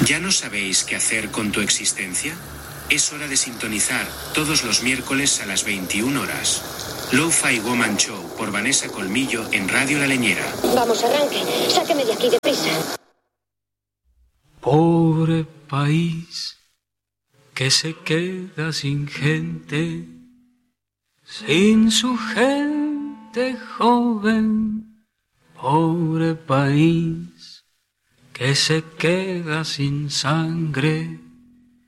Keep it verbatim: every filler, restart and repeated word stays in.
¿Ya no sabéis qué hacer con tu existencia? Es hora de sintonizar todos los miércoles a las veintiuna horas. Lo-Fi Woman Show por Vanessa Colmillo en Radio La Leñera. Vamos, arranque. Sáqueme de aquí deprisa. Pobre país que se queda sin gente, sin su gente joven. Pobre país que se queda sin sangre,